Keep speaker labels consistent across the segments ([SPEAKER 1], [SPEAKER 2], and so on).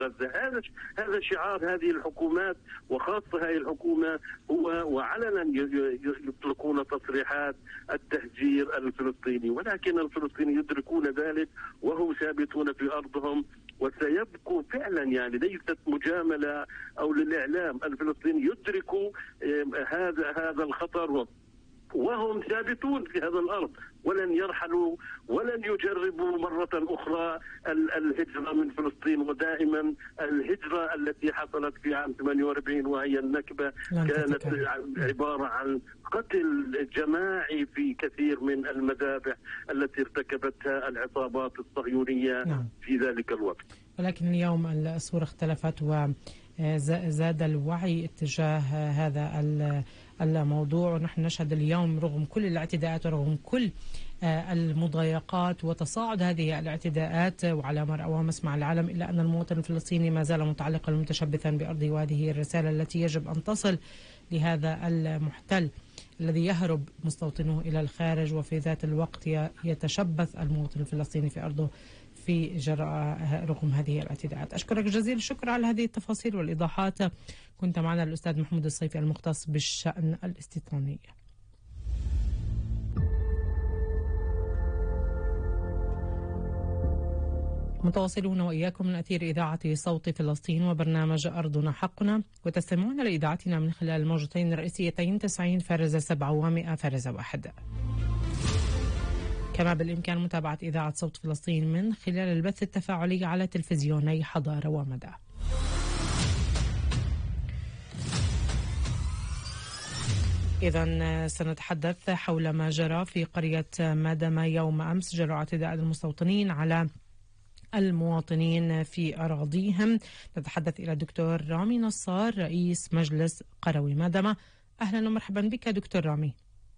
[SPEAKER 1] هذا شعار هذه الحكومات، وخاصة هذه الحكومة، هو وعلنا يطلقون تصريحات التهجير الفلسطيني، ولكن الفلسطينيين يدركون ذلك وهم ثابتون في أرضهم وسيبقوا فعلا. يعني ليست مجاملة أو للإعلام، الفلسطيني يدركوا هذا الخطر وهم ثابتون في هذا الأرض، ولن يرحلوا ولن يجربوا مرة أخرى الهجرة من فلسطين. ودائما الهجرة التي حصلت في عام 48 وهي النكبة كانت عبارة عن قتل جماعي في كثير من المذابح التي ارتكبتها العصابات الصهيونية في ذلك الوقت.
[SPEAKER 2] ولكن اليوم الصورة اختلفت وزاد الوعي اتجاه هذا الموضوع، ونحن نشهد اليوم رغم كل الاعتداءات ورغم كل المضايقات وتصاعد هذه الاعتداءات وعلى مرأى ومسمع مع العالم، إلا أن المواطن الفلسطيني ما زال متعلقا ومتشبثا بأرضه، وهذه الرسالة التي يجب أن تصل لهذا المحتل الذي يهرب مستوطنوه إلى الخارج، وفي ذات الوقت يتشبث المواطن الفلسطيني في أرضه في جراء رغم هذه الاعتداءات. أشكرك جزيل الشكر على هذه التفاصيل والإيضاحات. كنت معنا الأستاذ محمود الصيفي المختص بالشأن الاستيطاني. متواصلون وإياكم من أثير إذاعة صوت فلسطين وبرنامج أرضنا حقنا، وتستمعون لإذاعتنا من خلال الموجتين الرئيسيتين 90.7 و100.1. كما بالإمكان متابعة إذاعة صوت فلسطين من خلال البث التفاعلي على تلفزيوني حضارة ومدى. إذن سنتحدث حول ما جرى في قرية مادمة يوم أمس جراء اعتداء المستوطنين على المواطنين في أراضيهم. نتحدث إلى الدكتور رامي نصار رئيس مجلس قروي مادمة. أهلا ومرحبا بك دكتور رامي.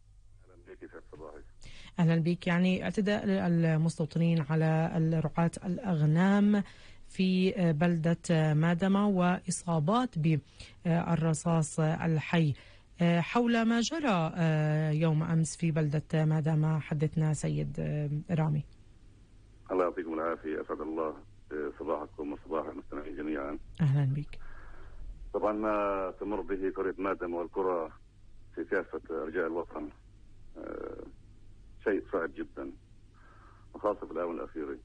[SPEAKER 2] أهلا بك. يعني اعتداء المستوطنين على رعاة الأغنام في بلدة مادمة وإصابات بالرصاص الحي، حول ما جرى يوم أمس في بلدة مادمة حدثنا سيد رامي.
[SPEAKER 3] الله يعطيكم العافية، أسعد الله صباحكم وصباح المستمعين جميعا.
[SPEAKER 2] أهلا بك.
[SPEAKER 3] طبعا ما تمر به قرية مادمة والقرى في كافة أرجاء الوطن شيء صعب جدا، وخاصة في الآونة الأخيرة.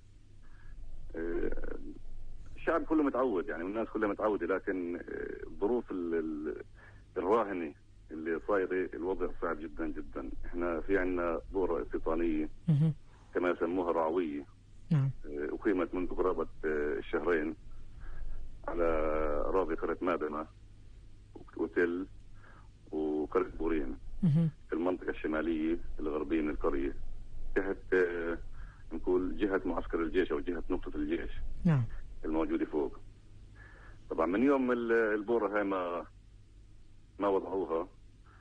[SPEAKER 3] الشعب كله متعود، يعني الناس كلها متعودة، لكن الظروف الراهنة اللي صايرة الوضع صعب جدا جدا. احنا في عنا بورة استيطانية كما يسموها رعوية، أقيمت منذ قرابة الشهرين على أراضي قرية مادمة وتل وقرية بورين في المنطقة الشمالية الغربية من القرية، تحت نقول جهة معسكر الجيش أو جهة نقطة الجيش الموجودة فوق. طبعا من يوم البورة هاي ما وضعوها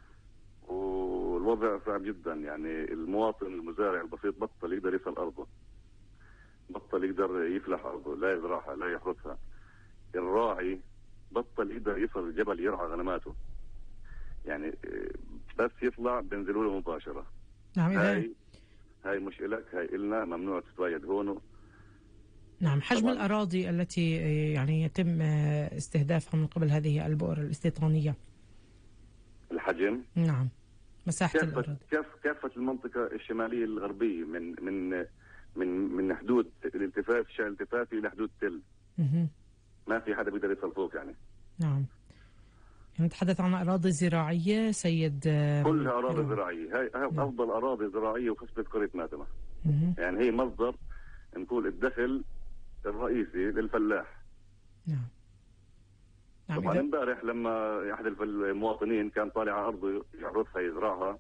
[SPEAKER 3] والوضع صعب جدا. يعني المواطن المزارع البسيط بطل يقدر يصل أرضه، بطل يقدر يفلح أرضه، لا يزرعها لا يحرثها. الراعي بطل يقدر يصل الجبل يرعى غنماته، يعني بس يطلع بينزلوا له مباشرة.
[SPEAKER 2] نعم.
[SPEAKER 3] هاي مش إلك، هاي إلنا، ممنوع تتواجد هون.
[SPEAKER 2] نعم. حجم الأراضي التي يعني يتم استهدافها من قبل هذه البؤر الاستيطانية،
[SPEAKER 3] الحجم؟
[SPEAKER 2] نعم. مساحة الأراضي
[SPEAKER 3] كافة المنطقة الشمالية الغربية من حدود الالتفاف الشارع الالتفافي إلى حدود تل. ما في حدا بيقدر يصل فوق يعني.
[SPEAKER 2] نعم. نتحدث عن أراضي زراعية سيد.
[SPEAKER 3] كلها أراضي زراعية. هاي أفضل أراضي زراعية وخصبة قرية مادمة. يعني هي مصدر نقول الدخل الرئيسي للفلاح.
[SPEAKER 2] نعم.
[SPEAKER 3] طبعا امبارح لما أحد المواطنين كان طالع على أرضه يحرثها يزرعها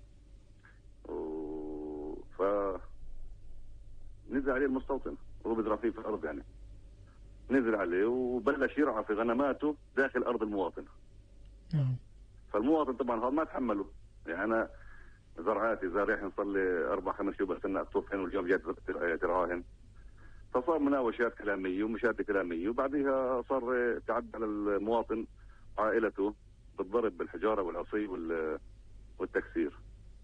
[SPEAKER 3] نزل عليه المستوطن وهو بيزرع فيه في الأرض، يعني نزل عليه وبلش يرعى في غنماته داخل أرض المواطن. فالمواطن طبعا هذا ما تحمله. يعني أنا زرعاتي زارعهن صار لي 4-5 شهور بستنى أقطفهن واليوم جات ترعاهن، فصار مناوشات كلامية ومشادة كلامية، وبعدها صار تعدى على المواطن عائلته بالضرب بالحجارة والعصي والتكسير.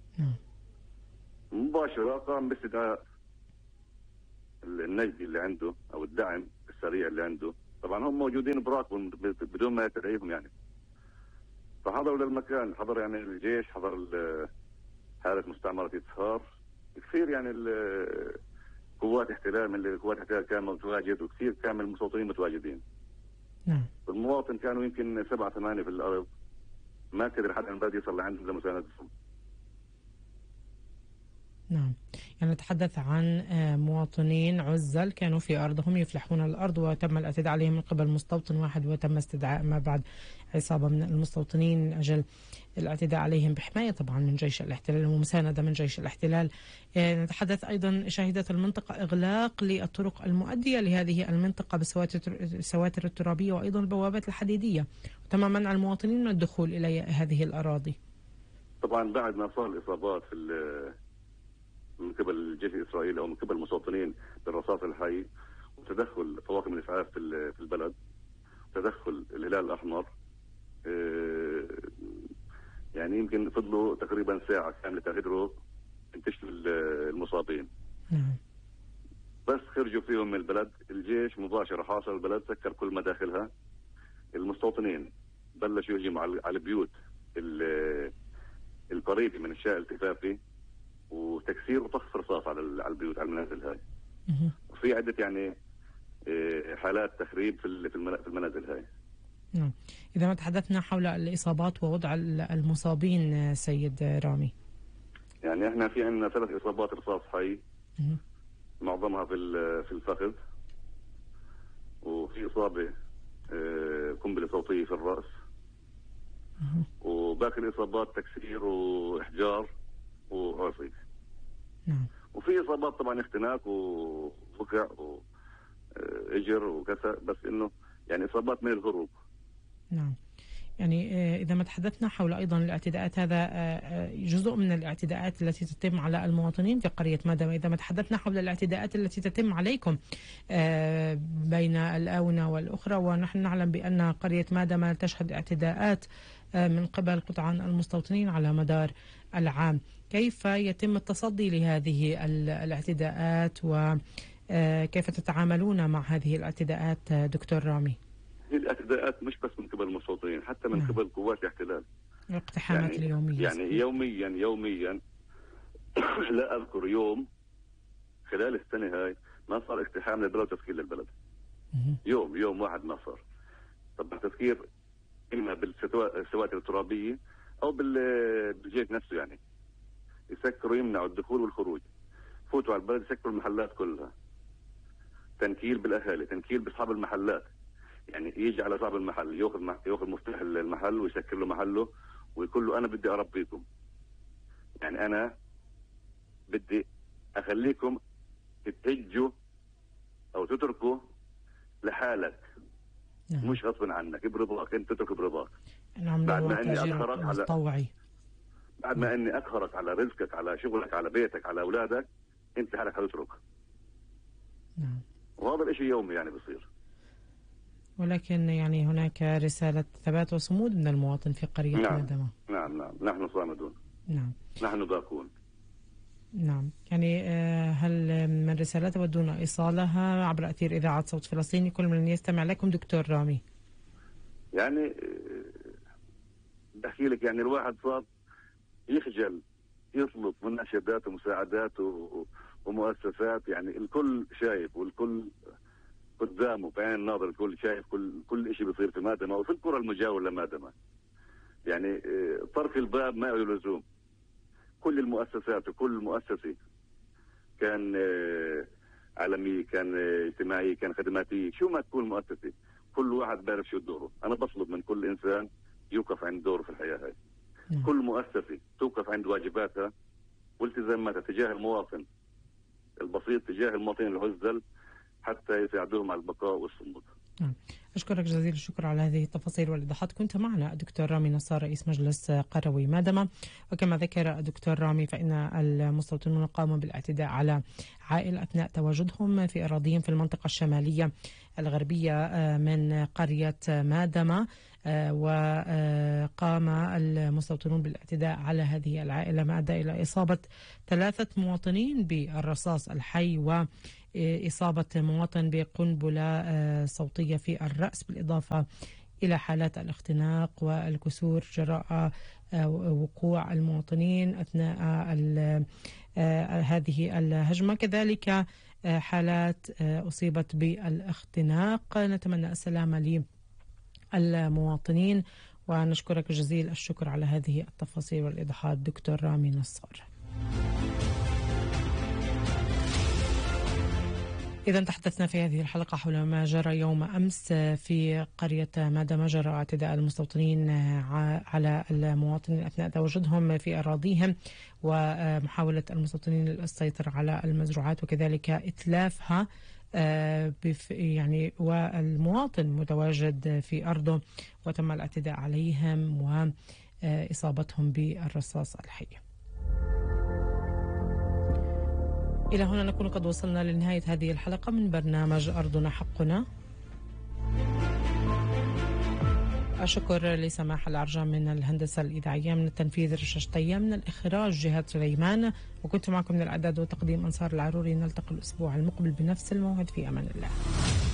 [SPEAKER 3] مباشرة قام باستدعاء النجدي اللي عنده أو الدعم السريع اللي عنده طبعا هم موجودين براكم بدون ما يتدعيهم يعني. فحضروا للمكان، حضر يعني الجيش، حضر حالة مستعمرة إصهار كثير، يعني قوات احتلال، من قوات احتلال كان متواجد، وكثير كان من المستوطنين متواجدين.
[SPEAKER 2] نعم.
[SPEAKER 3] المواطن كانوا يمكن 7-8 في الأرض، ما قدر حدا من البلد يصل لعندهم لمساندتهم.
[SPEAKER 2] نعم، يعني نتحدث عن مواطنين عزل كانوا في أرضهم يفلحون الأرض، وتم الاعتداء عليهم من قبل مستوطن واحد، وتم استدعاء ما بعد عصابة من المستوطنين من أجل الاعتداء عليهم بحماية طبعا من جيش الاحتلال ومساندة من جيش الاحتلال. نتحدث أيضا شهدت المنطقة إغلاق للطرق المؤدية لهذه المنطقة بالسواتر الترابية وأيضا البوابات الحديدية، وتم منع المواطنين من الدخول إلى هذه الأراضي.
[SPEAKER 3] طبعا بعد ما صار الإصابات من قبل الجيش الإسرائيلي أو من قبل المستوطنين بالرصاص الحي، وتدخل طواقم الإسعاف في البلد، تدخل الهلال الأحمر، يعني يمكن فضلوا تقريبا ساعة كاملة قدروا ينتشلوا المصابين. بس خرجوا فيهم من البلد، الجيش مباشرة حاصر البلد، سكر كل مداخلها. المستوطنين بلشوا يهجموا على البيوت القريبة من الشارع التفافي، وتكسير وطخ رصاص على البيوت، على المنازل هاي. وفي عدة يعني حالات تخريب في المنازل هاي.
[SPEAKER 2] نعم. إذا ما تحدثنا حول الإصابات ووضع المصابين سيد رامي،
[SPEAKER 3] يعني احنا في عندنا 3 إصابات رصاص حي، معظمها في الفخذ، وفي إصابة قنبلة صوتية في الرأس، وباقي الإصابات تكسير وإحجار وعصي.
[SPEAKER 2] نعم.
[SPEAKER 3] وفي إصابات طبعا اختناق وفقع وإجر وكسر، بس إنه يعني إصابات من الهروب.
[SPEAKER 2] نعم. يعني إذا ما تحدثنا حول أيضا الاعتداءات، هذا جزء من الاعتداءات التي تتم على المواطنين في قرية مادمة. إذا ما تحدثنا حول الاعتداءات التي تتم عليكم بين الآونة والأخرى، ونحن نعلم بأن قرية مادمة تشهد اعتداءات من قبل قطعان المستوطنين على مدار العام، كيف يتم التصدي لهذه الاعتداءات وكيف تتعاملون مع هذه الاعتداءات دكتور رامي؟
[SPEAKER 3] هي الاعتداءات مش بس من قبل المستوطنين، حتى من قبل قوات الاحتلال.
[SPEAKER 2] الاقتحامات يعني اليومية،
[SPEAKER 3] يعني يوميا لا أذكر يوم خلال السنة هاي ما صار اقتحام للبلد وتسكير للبلد. يوم واحد ما صار. طبعا تسكير إما بالسواتر الترابية أو بالجيش نفسه، يعني يسكروا يمنعوا الدخول والخروج، فوتوا على البلد يسكروا المحلات كلها، تنكيل بالأهالي، تنكيل بأصحاب المحلات، يعني يجي على صاحب المحل ياخذ مفتاح المحل ويسكر له محله ويقول له أنا بدي أربيكم، يعني أنا بدي أخليكم تتهجوا أو تتركوا لحالك، مش غصبا عنك، برضاك، أنت تترك برضاك. بعد ما إني أقهرك على رزقك، على شغلك، على بيتك، على أولادك، أنت حالك هتترك. وهذا الشيء يومي يعني بصير.
[SPEAKER 2] ولكن يعني هناك رسالة ثبات وصمود من المواطن في قرية مادمة.
[SPEAKER 3] نعم، نحن صامدون.
[SPEAKER 2] نعم.
[SPEAKER 3] نحن باقون.
[SPEAKER 2] نعم. يعني هل من رسالة تودون إيصالها عبر أثير إذاعة صوت فلسطين كل من يستمع لكم دكتور رامي؟
[SPEAKER 3] يعني بحكي لك، يعني الواحد صار يخجل يطلب مناشدات ومساعدات ومؤسسات، يعني الكل شايف والكل قدامه بعين الناظر، الكل شايف كل شيء بيصير في مادمة وفي القرى المجاورة لمادمة. يعني طرف الباب ما له لزوم. كل المؤسسات وكل مؤسسة كان عالمي، كان اجتماعي، كان خدماتي، شو ما تكون مؤسسة، كل واحد بيعرف شو دوره. أنا بطلب من كل إنسان يوقف عند دوره في الحياة هاي. كل مؤسسة توقف عند واجباتها والتزاماتها تجاه المواطن البسيط، تجاه المواطن العزل، حتى يساعدوهم على البقاء والصمود.
[SPEAKER 2] أشكرك جزيل الشكر على هذه التفاصيل والإيضاحات. كنت معنا الدكتور رامي نصار رئيس مجلس قروي مادمة. وكما ذكر الدكتور رامي فإن المستوطنون قاموا بالاعتداء على عائلة أثناء تواجدهم في أراضيهم في المنطقة الشمالية الغربية من قرية مادمة، وقام المستوطنون بالاعتداء على هذه العائلة ما أدى إلى إصابة 3 مواطنين بالرصاص الحي إصابة مواطن بقنبلة صوتية في الرأس، بالإضافة إلى حالات الاختناق والكسور جراء وقوع المواطنين أثناء هذه الهجمة. كذلك حالات أصيبت بالاختناق. نتمنى السلامة للمواطنين ونشكرك جزيل الشكر على هذه التفاصيل والإيضاحات دكتور رامي نصار. إذا تحدثنا في هذه الحلقة حول ما جرى يوم أمس في قرية مادة، ما جرى اعتداء المستوطنين على المواطنين أثناء تواجدهم في أراضيهم ومحاولة المستوطنين السيطرة على المزروعات وكذلك إتلافها يعني والمواطن متواجد في أرضه وتم الاعتداء عليهم وإصابتهم بالرصاص الحي. إلى هنا نكون قد وصلنا لنهاية هذه الحلقة من برنامج أرضنا حقنا. الشكر لسماح العرجان من الهندسة الإذاعية، من التنفيذ رشاش طيام، من الإخراج جهاد سليمان، وكنت معكم من الإعداد وتقديم أنصار العروري. نلتقي الأسبوع المقبل بنفس الموعد، في أمان الله.